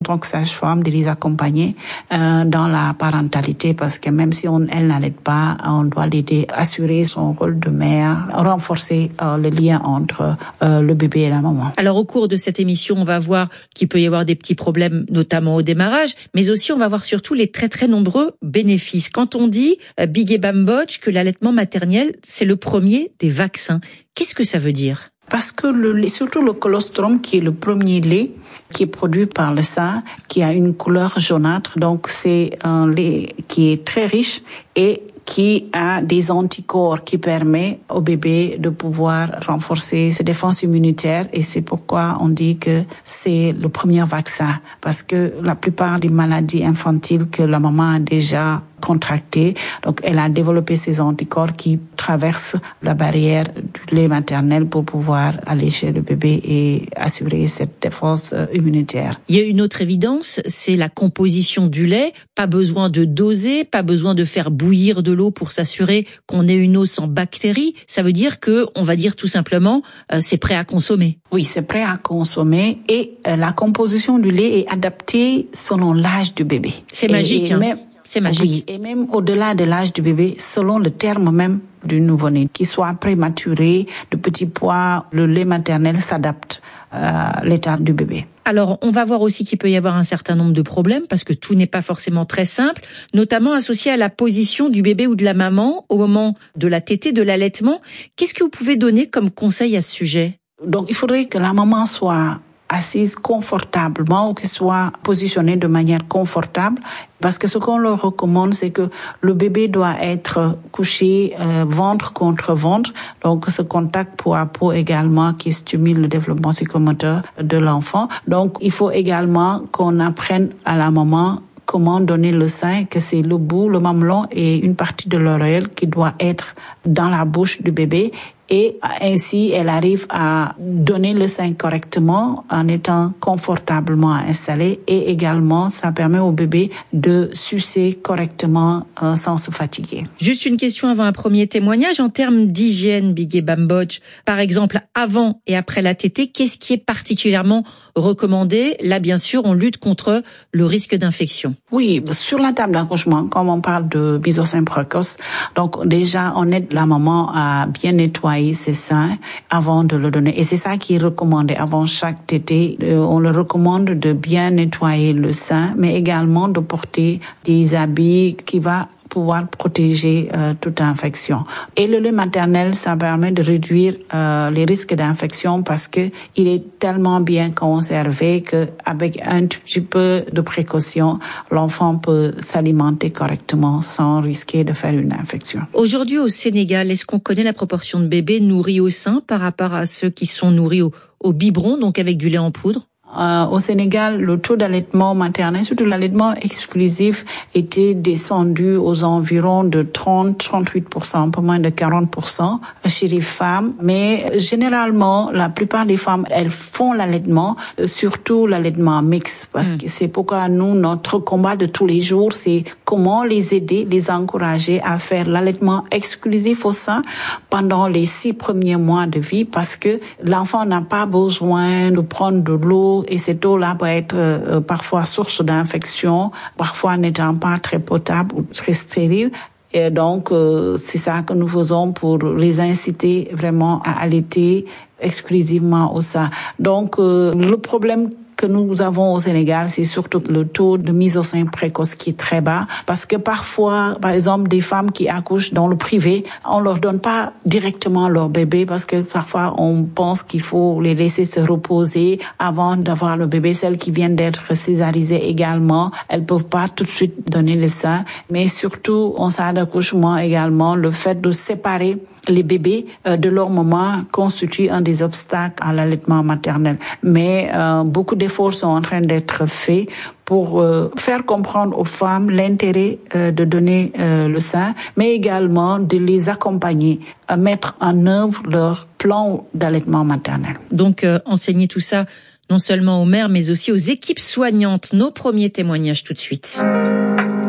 tant que sage-femme, de les accompagner dans la parentalité, parce que même si elle n'allait pas, on doit l'aider, assurer son rôle de mère, renforcer le lien entre le bébé et la maman. Alors au cours de cette émission, on va voir qu'il peut y avoir des petits problèmes, notamment au démarrage, mais aussi on va voir surtout les très très nombreux bénéfices. Quand on dit Bigué Bambodj que l'allaitement maternel, c'est le premier des vaccins, qu'est-ce que ça veut dire ? Parce que surtout le colostrum, qui est le premier lait qui est produit par le sein, qui a une couleur jaunâtre, donc c'est un lait qui est très riche et qui a des anticorps qui permet au bébé de pouvoir renforcer ses défenses immunitaires, et c'est pourquoi on dit que c'est le premier vaccin, parce que la plupart des maladies infantiles que la maman a déjà contractées, donc elle a développé ces anticorps qui traversent la barrière du lait maternel pour pouvoir aller chez le bébé et assurer cette défense immunitaire. Il y a une autre évidence, c'est la composition du lait. Pas besoin de doser, pas besoin de faire bouillir de l'eau pour s'assurer qu'on ait une eau sans bactéries. Ça veut dire que, on va dire tout simplement, c'est prêt à consommer. Oui, c'est prêt à consommer, et la composition du lait est adaptée selon l'âge du bébé. C'est magique, hein. C'est magique. Oui, et même au-delà de l'âge du bébé, selon le terme même du nouveau-né, qu'il soit prématuré, de petit poids, le lait maternel s'adapte à l'état du bébé. Alors, on va voir aussi qu'il peut y avoir un certain nombre de problèmes, parce que tout n'est pas forcément très simple, notamment associé à la position du bébé ou de la maman au moment de la tétée, de l'allaitement. Qu'est-ce que vous pouvez donner comme conseil à ce sujet ? Donc, il faudrait que la maman soit assise confortablement, ou qu'elle soit positionnée de manière confortable, parce que ce qu'on leur recommande, c'est que le bébé doit être couché ventre contre ventre, donc ce contact peau à peau également qui stimule le développement psychomoteur de l'enfant. Donc il faut également qu'on apprenne à la maman comment donner le sein, que c'est le bout, le mamelon et une partie de l'oreille qui doit être dans la bouche du bébé. Et ainsi, elle arrive à donner le sein correctement en étant confortablement installée, et également, ça permet au bébé de sucer correctement sans se fatiguer. Juste une question avant un premier témoignage. En termes d'hygiène, Bigué Bambodj, par exemple, avant et après la tétée, qu'est-ce qui est particulièrement recommandé ? Là, bien sûr, on lutte contre le risque d'infection. Oui, sur la table d'accouchement, comme on parle de mise au sein précoce, donc déjà, on aide la maman à bien nettoyer ses seins avant de le donner. Et c'est ça qui est recommandé avant chaque tétée. On le recommande de bien nettoyer le sein, mais également de porter des habits qui va pouvoir protéger toute infection. Et le lait maternel, ça permet de réduire les risques d'infection, parce que il est tellement bien conservé que avec un tout petit peu de précaution, l'enfant peut s'alimenter correctement sans risquer de faire une infection. Aujourd'hui au Sénégal, est-ce qu'on connaît la proportion de bébés nourris au sein par rapport à ceux qui sont nourris au biberon, donc avec du lait en poudre ? Au Sénégal, le taux d'allaitement maternel, surtout l'allaitement exclusif, était descendu aux environs de 30-38%, un peu moins de 40% chez les femmes. Mais généralement, la plupart des femmes, elles font l'allaitement, surtout l'allaitement mixte, parce que c'est pourquoi nous, notre combat de tous les jours, c'est comment les aider, les encourager à faire l'allaitement exclusif au sein pendant les 6 premiers mois de vie, parce que l'enfant n'a pas besoin de prendre de l'eau, et cette eau-là peut être parfois source d'infection, parfois n'étant pas très potable ou très stérile. Et donc, c'est ça que nous faisons pour les inciter vraiment à allaiter exclusivement au sein. Donc, le problème que nous avons au Sénégal, c'est surtout le taux de mise au sein précoce qui est très bas, parce que parfois, par exemple, des femmes qui accouchent dans le privé, on leur donne pas directement leur bébé, parce que parfois on pense qu'il faut les laisser se reposer avant d'avoir le bébé. Celles qui viennent d'être césarisées également, elles peuvent pas tout de suite donner le sein. Mais surtout, en salle d'accouchement également, le fait de séparer les bébés de leur maman constitue un des obstacles à l'allaitement maternel. Mais beaucoup d'efforts sont en train d'être faits pour faire comprendre aux femmes l'intérêt de donner le sein, mais également de les accompagner à mettre en œuvre leur plan d'allaitement maternel. Donc, enseigner tout ça non seulement aux mères, mais aussi aux équipes soignantes. Nos premiers témoignages tout de suite.